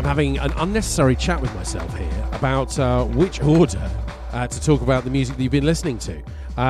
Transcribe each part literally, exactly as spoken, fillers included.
I'm having an unnecessary chat with myself here about uh, which order uh, to talk about the music that you've been listening to.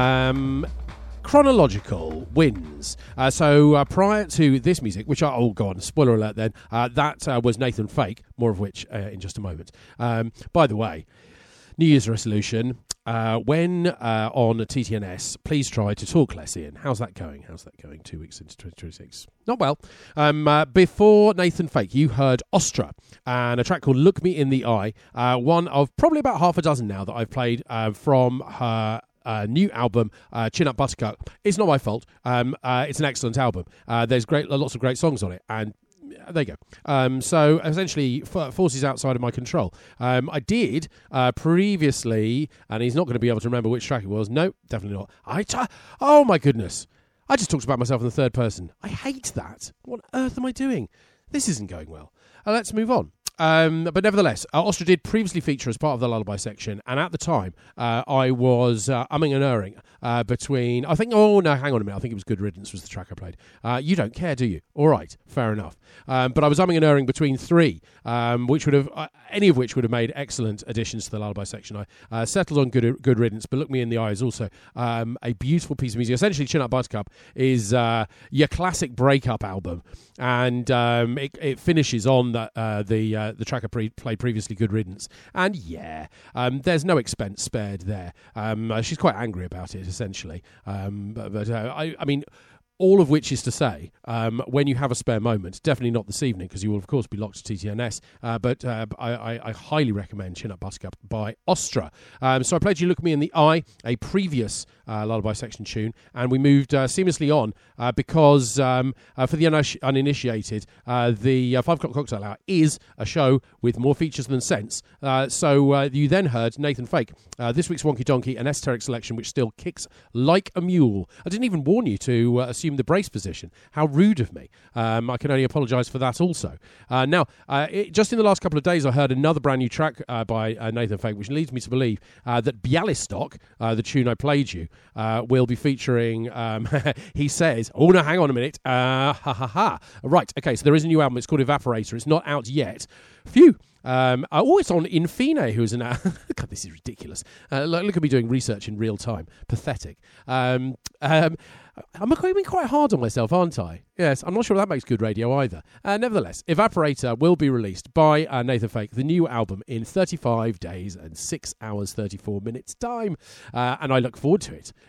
Um, chronological wins. Uh, so uh, prior to this music, which I, oh, go on, spoiler alert then, uh, that uh, was Nathan Fake, more of which uh, in just a moment. Um, by the way, New Year's resolution, uh, when uh, on T T N S, please try to talk less, Ian. How's that going? How's that going two weeks into twenty twenty-six? Not well. Um, uh, before Nathan Fake, you heard Ostra and a track called Look Me in the Eye, uh, one of probably about half a dozen now that I've played uh, from her Uh, new album, uh, Chin Up Buttercup. It's not my fault. Um, uh, it's an excellent album. Uh, there's great, lots of great songs on it, and there you go. Um, so essentially, f- forces outside of my control. Um, I did uh, previously, and he's not going to be able to remember which track it was. No, definitely not. I t- oh my goodness! I just talked about myself in the third person. I hate that. What on earth am I doing? This isn't going well. Uh, let's move on. Um, but nevertheless, uh, Ostra did previously feature as part of the Lullaby section, and at the time, uh, I was uh, umming and erring uh, between, I think, oh no, hang on a minute, I think it was Good Riddance was the track I played. Uh, you don't care, do you? All right, fair enough. Um, but I was umming and erring between three, um, which would have, uh, any of which would have made excellent additions to the Lullaby section. I uh, settled on Good Good Riddance, but Look Me in the Eye is also um, a beautiful piece of music. Essentially, Chin Up Buttercup is uh, your classic breakup album, and um, it, it finishes on the uh, the, uh, the track I pre- played previously, Good Riddance. And yeah, um, there's no expense spared there. Um, uh, she's quite angry about it, essentially. Um, but but uh, I, I mean... All of which is to say, um, when you have a spare moment, definitely not this evening, because you will, of course, be locked to T T N S, uh, but uh, I, I, I highly recommend Chin Up Buttercup by Ostra. Um, so I played You Look Me in the Eye, a previous uh, Lullaby section tune, and we moved uh, seamlessly on uh, because um, uh, for the un- uninitiated, uh, the uh, five o'clock Cocktail Hour is a show with more features than sense. Uh, so uh, you then heard Nathan Fake, uh, this week's Wonky Donkey, an esoteric selection which still kicks like a mule. I didn't even warn you to uh, assume the brace position. How rude of me. Um, I can only apologise for that also. Uh, now, uh, it, just in the last couple of days, I heard another brand new track uh, by uh, Nathan Fake, which leads me to believe uh, that Bialystok, uh, the tune I played you, uh, will be featuring, um, he says, oh no, hang on a minute, uh, ha ha ha. Right, okay, so there is a new album, it's called Evaporator, it's not out yet. Phew. Um, oh, it's on Infine, who's an... God, this is ridiculous. Uh, look, look at me doing research in real time. Pathetic. Um, um, I'm being quite hard on myself, aren't I? Yes, I'm not sure that makes good radio either. Uh, nevertheless, Evaporator will be released by uh, Nathan Fake, the new album, in thirty-five days and six hours, thirty-four minutes time. Uh, and I look forward to it.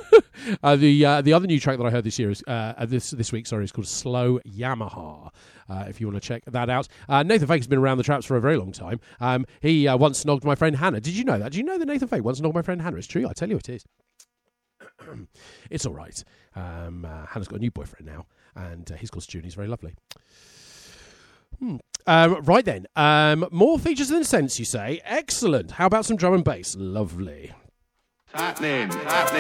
uh, the uh, the other new track that I heard this year, is uh, this this week, sorry, is called Slow Yamaha. Uh, if you want to check that out. Uh, Nathan Fake has been around the traps for a very long time. Um, he uh, once snogged my friend Hannah. Did you know that? Did you know that Nathan Fake once snogged my friend Hannah? It's true. I tell you it is. It's all right. Um, uh, Hannah's got a new boyfriend now, and uh, he's called Stu, and he's very lovely. Hmm. Um, right then. Um, more features than sense, you say? Excellent. How about some drum and bass? Lovely. Happening, happening.